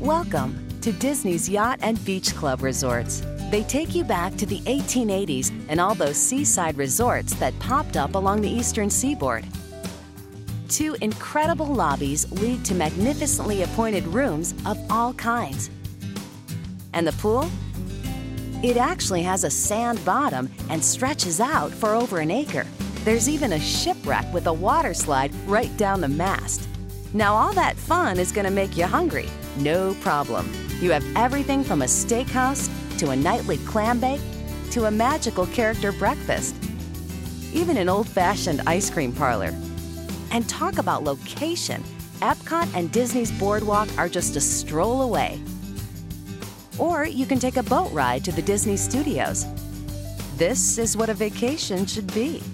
Welcome to Disney's Yacht and Beach Club Resorts. They take you back to the 1880s and all those seaside resorts that popped up along the eastern seaboard. Two incredible lobbies lead to magnificently appointed rooms of all kinds. And the pool? It actually has a sand bottom and stretches out for over an acre. There's even a shipwreck with a water slide right down the mast. Now all that fun is going to make you hungry. No problem. You have everything from a steakhouse to a nightly clam bake to a magical character breakfast. Even an old-fashioned ice cream parlor. And talk about location. Epcot and Disney's Boardwalk are just a stroll away. Or you can take a boat ride to the Disney Studios. This is what a vacation should be.